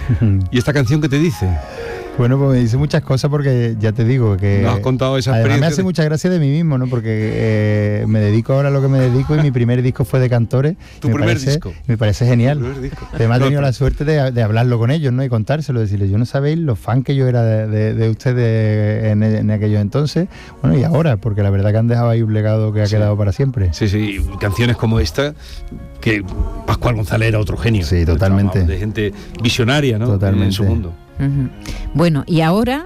¿Y esta canción qué te dice? Bueno, pues me dice muchas cosas porque ya te digo que... Nos has contado esa además experiencia. me hace mucha gracia de mí mismo, ¿no? Porque me dedico ahora a lo que me dedico y mi primer disco fue de Cantores. ¿Tu primer disco? Me parece genial. Disco. Además he tenido la suerte de hablarlo con ellos, ¿no? Y contárselo, decirles, yo no sabéis lo fan que yo era de ustedes en aquellos entonces, bueno, y ahora, porque la verdad que han dejado ahí un legado que ha quedado para siempre. Sí, canciones como esta, que Pascual González era otro genio. Sí, totalmente. De gente visionaria, ¿no? Totalmente. En su mundo. Uh-huh. Bueno, y ahora,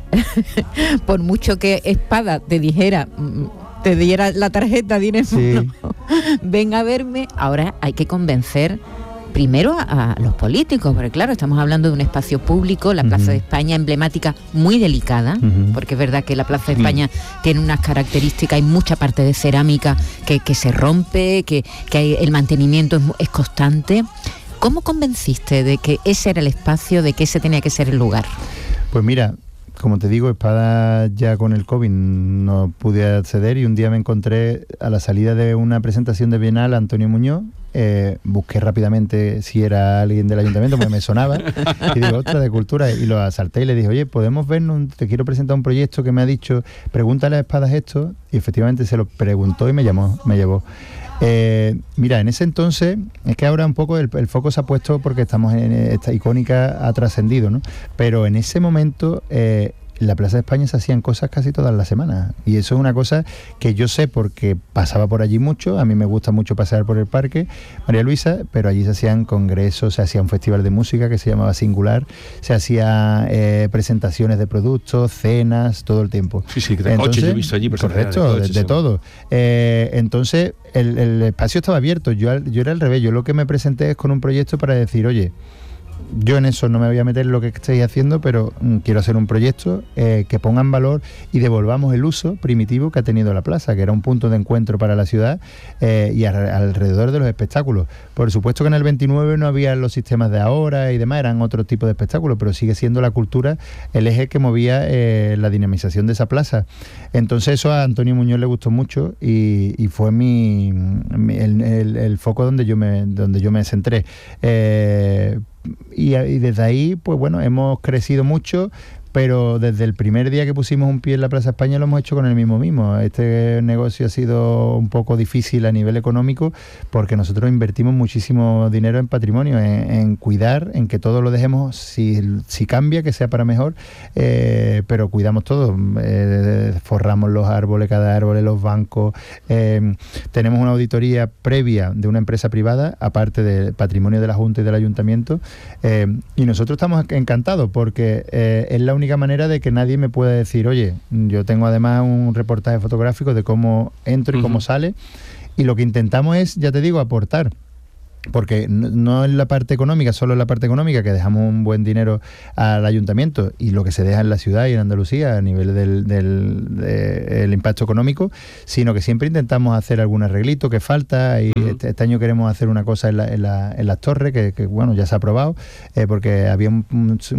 por mucho que Espada te diera la tarjeta, dinero, sí. Ven a verme, ahora hay que convencer primero a los políticos, porque claro, estamos hablando de un espacio público, la Plaza de España, emblemática, muy delicada, porque es verdad que la Plaza de España tiene unas características, hay mucha parte de cerámica que se rompe, que el mantenimiento es constante. ¿Cómo convenciste de que ese era el espacio, de que ese tenía que ser el lugar? Pues mira, como te digo, Espada ya con el COVID no pude acceder y un día me encontré a la salida de una presentación de Bienal a Antonio Muñoz. Busqué rápidamente si era alguien del ayuntamiento, porque me sonaba, y digo, ostras, de cultura, y lo asalté y le dije, oye, ¿podemos vernos? Te quiero presentar un proyecto que me ha dicho, pregúntale a Espadas esto, y efectivamente se lo preguntó y me llevó. Mira, en ese entonces, es que ahora un poco el foco se ha puesto porque estamos en esta icónica, ha trascendido, ¿no? Pero en ese momento... en la Plaza de España se hacían cosas casi todas las semanas y eso es una cosa que yo sé porque pasaba por allí mucho, a mí me gusta mucho pasear por el parque, María Luisa, pero allí se hacían congresos, se hacía un festival de música que se llamaba Singular, se hacía presentaciones de productos, cenas, todo el tiempo. Sí, que de coche yo he visto allí. Correcto, de todo. Entonces el espacio estaba abierto, yo era al revés, yo lo que me presenté es con un proyecto para decir, oye, yo en eso no me voy a meter en lo que estáis haciendo, pero quiero hacer un proyecto que ponga en valor y devolvamos el uso primitivo que ha tenido la plaza, que era un punto de encuentro para la ciudad y alrededor de los espectáculos. Por supuesto que en el 29 no había los sistemas de ahora y demás, eran otro tipo de espectáculos, pero sigue siendo la cultura el eje que movía la dinamización de esa plaza. Entonces eso a Antonio Muñoz le gustó mucho y fue el foco donde yo me centré. Y desde ahí, pues bueno, hemos crecido mucho, pero desde el primer día que pusimos un pie en la Plaza España lo hemos hecho con el mismo. Este negocio ha sido un poco difícil a nivel económico porque nosotros invertimos muchísimo dinero en patrimonio, en cuidar, en que todo lo dejemos, si cambia, que sea para mejor, pero cuidamos todo, forramos los árboles, cada árbol, los bancos, tenemos una auditoría previa de una empresa privada, aparte del patrimonio de la Junta y del Ayuntamiento, y nosotros estamos encantados porque es la única manera de que nadie me pueda decir, oye, yo tengo además un reportaje fotográfico de cómo entro y cómo sale, y lo que intentamos es, ya te digo, aportar, porque no es la parte económica, solo es la parte económica, que dejamos un buen dinero al ayuntamiento y lo que se deja en la ciudad y en Andalucía a nivel del impacto económico, sino que siempre intentamos hacer algún arreglito que falta y este año queremos hacer una cosa en las torres que bueno, ya se ha aprobado, porque había un